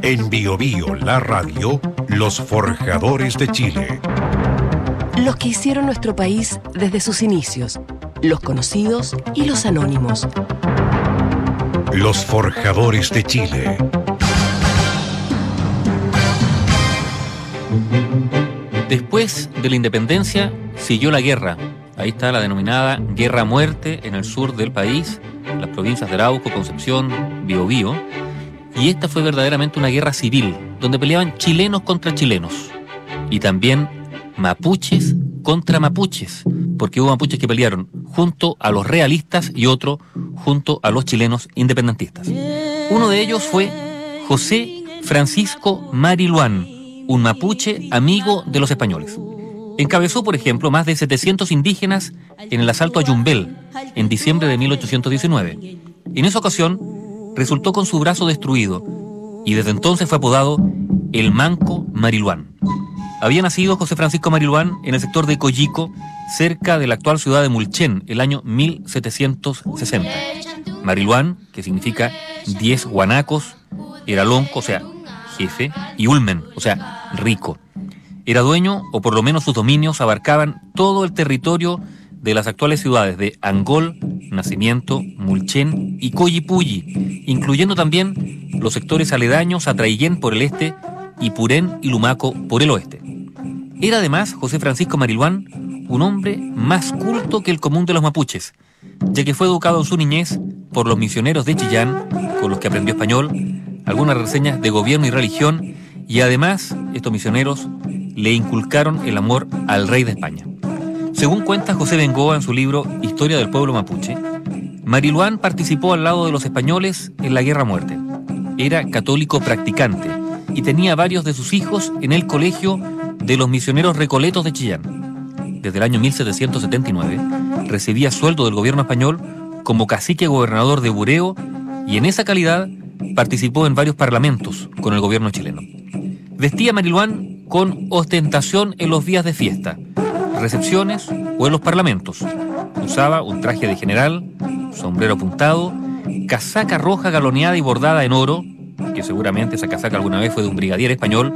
En Bio Bio, la radio, los forjadores de Chile. Los que hicieron nuestro país desde sus inicios, los conocidos y los anónimos. Los forjadores de Chile. Después de la independencia, siguió la guerra. Ahí está la denominada Guerra a Muerte en el sur del país, las provincias de Arauco, Concepción, Biobío. Y esta fue verdaderamente una guerra civil, donde peleaban chilenos contra chilenos. Y también mapuches contra mapuches, porque hubo mapuches que pelearon junto a los realistas y otro junto a los chilenos independentistas. Uno de ellos fue José Francisco Mariluán, un mapuche amigo de los españoles. Encabezó, por ejemplo, más de 700 indígenas en el asalto a Yumbel en diciembre de 1819. En esa ocasión resultó con su brazo destruido y desde entonces fue apodado el Manco Mariluán. Había nacido José Francisco Mariluán en el sector de Coyico, cerca de la actual ciudad de Mulchen, el año 1760. Mariluán, que significa 10 guanacos, era lonco, o sea, jefe, y ulmen, o sea, rico. Era dueño, o por lo menos sus dominios abarcaban todo el territorio de las actuales ciudades de Angol, Nacimiento, Mulchen y Coyipulli, incluyendo también los sectores aledaños a Traillén por el este y Purén y Lumaco por el oeste. Era además José Francisco Mariluán un hombre más culto que el común de los mapuches, ya que fue educado en su niñez por los misioneros de Chillán, con los que aprendió español, algunas reseñas de gobierno y religión, y además estos misioneros le inculcaron el amor al rey de España. Según cuenta José Bengoa en su libro Historia del pueblo mapuche, Mariluán participó al lado de los españoles en la Guerra a Muerte. Era católico practicante y tenía varios de sus hijos en el colegio de los misioneros recoletos de Chillán. Desde el año 1779 recibía sueldo del gobierno español como cacique gobernador de Bureo y en esa calidad participó en varios parlamentos con el gobierno chileno. Vestía Mariluán con ostentación en los días de fiesta, recepciones o en los parlamentos. Usaba un traje de general, sombrero apuntado, casaca roja galoneada y bordada en oro, que seguramente esa casaca alguna vez fue de un brigadier español,